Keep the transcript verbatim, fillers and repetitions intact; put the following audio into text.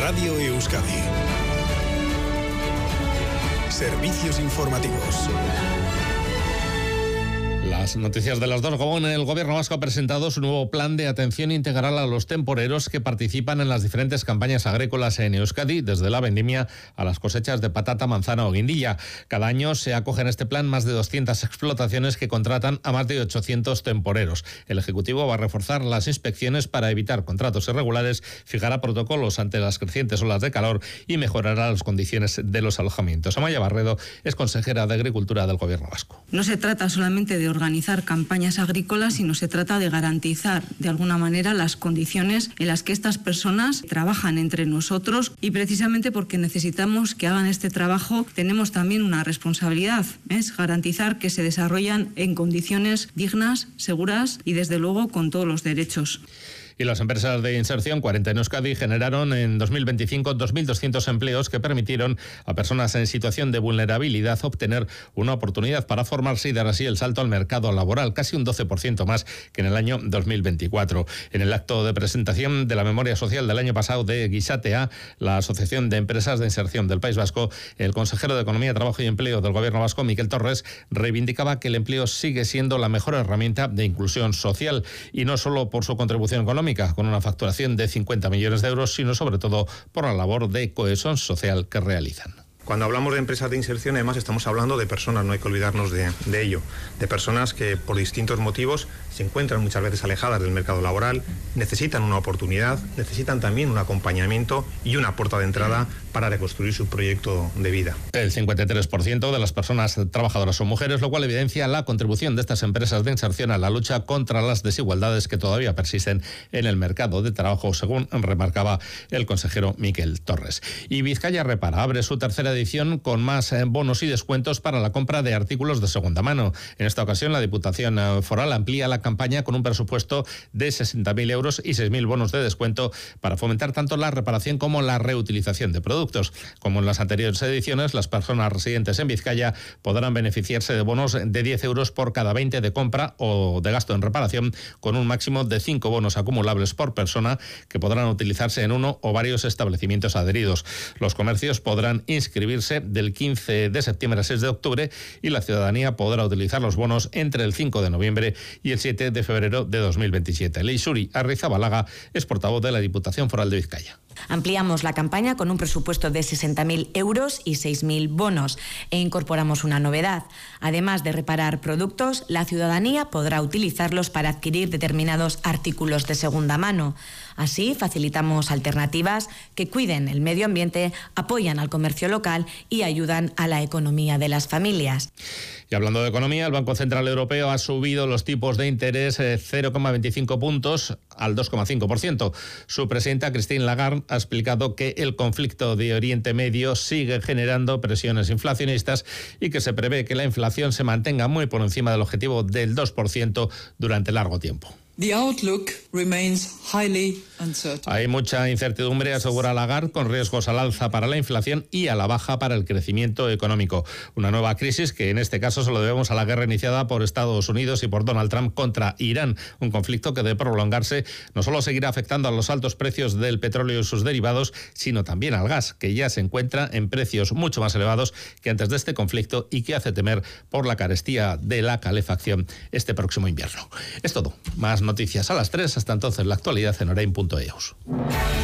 Radio Euskadi. Servicios informativos. Las noticias de las dos. Gabón, el Gobierno vasco ha presentado su nuevo plan de atención integral a los temporeros que participan en las diferentes campañas agrícolas en Euskadi, desde la vendimia a las cosechas de patata, manzana o guindilla. Cada año se acogen a este plan más de doscientas explotaciones que contratan a más de ochocientos temporeros. El Ejecutivo va a reforzar las inspecciones para evitar contratos irregulares, fijará protocolos ante las crecientes olas de calor y mejorará las condiciones de los alojamientos. Amaya Barredo es consejera de Agricultura del Gobierno vasco. No se trata solamente de organizar campañas agrícolas, sino se trata de garantizar de alguna manera las condiciones en las que estas personas trabajan entre nosotros, y precisamente porque necesitamos que hagan este trabajo tenemos también una responsabilidad, es garantizar que se desarrollan en condiciones dignas, seguras y desde luego con todos los derechos. Y las empresas de inserción, cuarenta en Euskadi, generaron en dos mil veinticinco dos mil doscientos empleos que permitieron a personas en situación de vulnerabilidad obtener una oportunidad para formarse y dar así el salto al mercado laboral, casi un doce por ciento más que en el año dos mil veinticuatro. En el acto de presentación de la memoria social del año pasado de Gisatea, la Asociación de Empresas de Inserción del País Vasco, el consejero de Economía, Trabajo y Empleo del Gobierno vasco, Miquel Torres, reivindicaba que el empleo sigue siendo la mejor herramienta de inclusión social, y no solo por su contribución económica, con una facturación de cincuenta millones de euros, sino sobre todo por la labor de cohesión social que realizan. Cuando hablamos de empresas de inserción, además estamos hablando de personas, no hay que olvidarnos de, de ello, de personas que por distintos motivos se encuentran muchas veces alejadas del mercado laboral, necesitan una oportunidad, necesitan también un acompañamiento y una puerta de entrada para reconstruir su proyecto de vida. El cincuenta y tres por ciento de las personas trabajadoras son mujeres, lo cual evidencia la contribución de estas empresas de inserción a la lucha contra las desigualdades que todavía persisten en el mercado de trabajo, según remarcaba el consejero Miquel Torres. Y Vizcaya Repara abre su tercera edición con más bonos y descuentos para la compra de artículos de segunda mano. En esta ocasión, la Diputación Foral amplía la campaña con un presupuesto de sesenta mil euros y seis mil bonos de descuento para fomentar tanto la reparación como la reutilización de productos. Como en las anteriores ediciones, las personas residentes en Vizcaya podrán beneficiarse de bonos de diez euros por cada veinte de compra o de gasto en reparación, con un máximo de cinco bonos acumulables por persona que podrán utilizarse en uno o varios establecimientos adheridos. Los comercios podrán inscribirse del quince de septiembre al seis de octubre y la ciudadanía podrá utilizar los bonos entre el cinco de noviembre y el siete de febrero de dos mil veintisiete. Leisuri Arrizabalaga es portavoz de la Diputación Foral de Vizcaya. Ampliamos la campaña con un presupuesto de sesenta mil euros y seis mil bonos e incorporamos una novedad. Además de reparar productos, la ciudadanía podrá utilizarlos para adquirir determinados artículos de segunda mano. Así facilitamos alternativas que cuiden el medio ambiente, apoyan al comercio local y ayudan a la economía de las familias. Y hablando de economía, el Banco Central Europeo ha subido los tipos de interés cero coma veinticinco puntos al dos coma cinco por ciento. Su presidenta, Christine Lagarde, ha explicado que el conflicto de Oriente Medio sigue generando presiones inflacionistas y que se prevé que la inflación se mantenga muy por encima del objetivo del dos por ciento durante largo tiempo. The outlook remains highly uncertain. Hay mucha incertidumbre, asegura Lagarde, con riesgos al alza para la inflación y a la baja para el crecimiento económico. Una nueva crisis que en este caso se lo debemos a la guerra iniciada por Estados Unidos y por Donald Trump contra Irán. Un conflicto que, de prolongarse, no solo seguirá afectando a los altos precios del petróleo y sus derivados, sino también al gas, que ya se encuentra en precios mucho más elevados que antes de este conflicto y que hace temer por la carestía de la calefacción este próximo invierno. Es todo. Más noticias a las tres. Hasta entonces, la actualidad en orain punto eus.